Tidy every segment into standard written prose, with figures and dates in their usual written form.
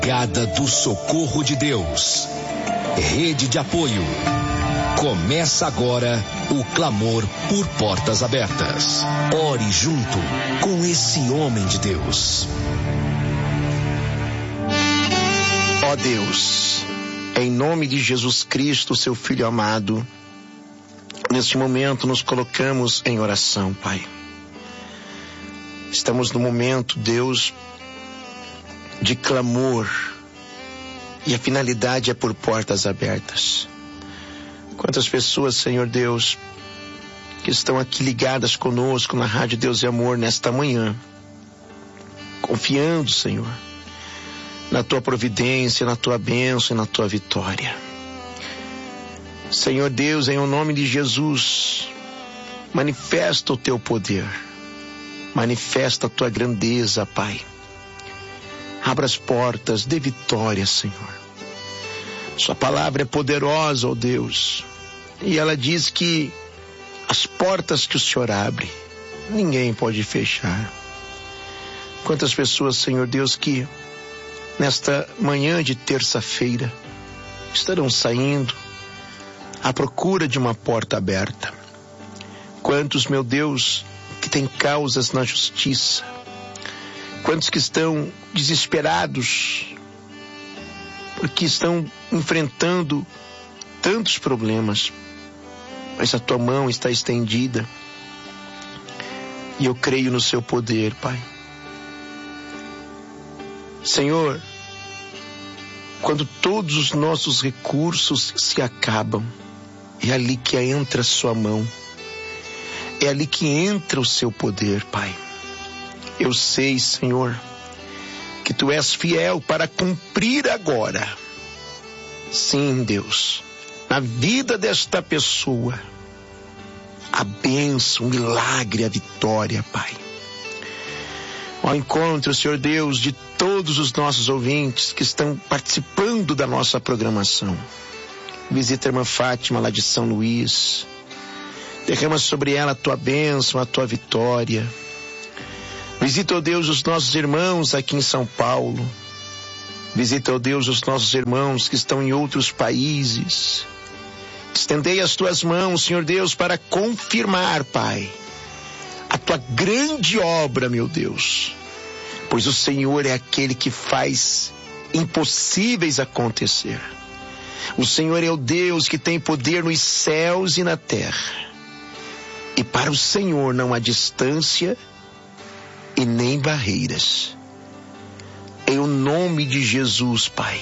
Brigada do Socorro de Deus. Rede de apoio. Começa agora o clamor por portas abertas. Ore junto com esse homem de Deus. Ó Deus, em nome de Jesus Cristo, seu Filho amado, neste momento nos colocamos em oração, Pai. Estamos no momento, Deus, de clamor, e a finalidade é por portas abertas. Quantas pessoas, Senhor Deus, que estão aqui ligadas conosco na Rádio Deus e Amor nesta manhã, confiando, Senhor, na Tua providência, na Tua bênção e na Tua vitória. Senhor Deus, em o nome de Jesus, manifesta o Teu poder, manifesta a Tua grandeza, Pai. Abra as portas, dê vitória, Senhor. Sua palavra é poderosa, ó Deus, e ela diz que as portas que o Senhor abre, ninguém pode fechar. Quantas pessoas, Senhor Deus, que nesta manhã de terça-feira estarão saindo à procura de uma porta aberta. Quantos, meu Deus, que têm causas na justiça. Quantos que estão desesperados porque estão enfrentando tantos problemas, mas a Tua mão está estendida e eu creio no Seu poder, Pai. Senhor, quando todos os nossos recursos se acabam, é ali que entra a Sua mão, é ali que entra o Seu poder, Pai. Eu sei, Senhor, que Tu és fiel para cumprir agora. Sim, Deus, na vida desta pessoa, a bênção, o milagre, a vitória, Pai. Ao encontro, Senhor Deus, de todos os nossos ouvintes que estão participando da nossa programação. Visita a irmã Fátima lá de São Luís. Derrama sobre ela a Tua bênção, a Tua vitória. Visita, ó Deus, os nossos irmãos aqui em São Paulo. Visita, ó Deus, os nossos irmãos que estão em outros países. Estendei as Tuas mãos, Senhor Deus, para confirmar, Pai, a Tua grande obra, meu Deus. Pois o Senhor é aquele que faz impossíveis acontecer. O Senhor é o Deus que tem poder nos céus e na terra. E para o Senhor não há distância e nem barreiras. Em o nome de Jesus, Pai.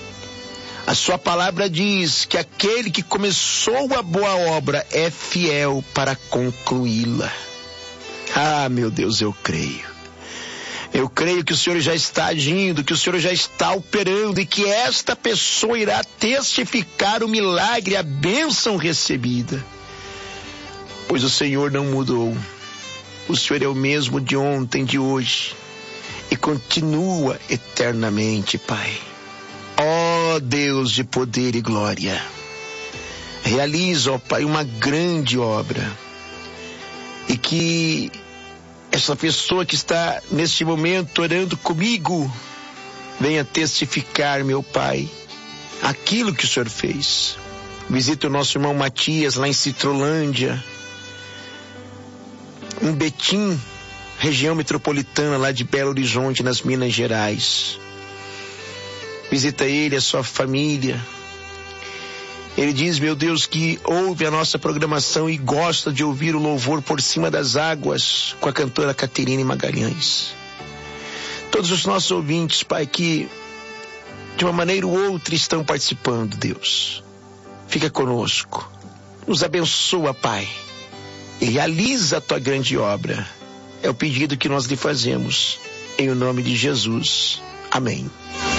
A Sua palavra diz que aquele que começou a boa obra é fiel para concluí-la. Ah, meu Deus, eu creio. Eu creio que o Senhor já está agindo, que o Senhor já está operando e que esta pessoa irá testificar o milagre, a bênção recebida. Pois o Senhor não mudou. O Senhor é o mesmo de ontem, de hoje e continua eternamente, Pai. Ó Deus de poder e glória, realiza, ó Pai, uma grande obra e que essa pessoa que está neste momento orando comigo venha testificar, meu Pai, aquilo que o Senhor fez. Visita o nosso irmão Matias lá em Citrolândia, em Betim, região metropolitana lá de Belo Horizonte, nas Minas Gerais. Visita ele, a sua família. Ele diz, meu Deus, que ouve a nossa programação e gosta de ouvir o louvor Por Cima das Águas com a cantora Caterine Magalhães. Todos os nossos ouvintes, Pai, que de uma maneira ou outra estão participando, Deus, fica conosco, nos abençoa, Pai, e realiza a Tua grande obra. É o pedido que nós lhe fazemos, em o nome de Jesus. Amém.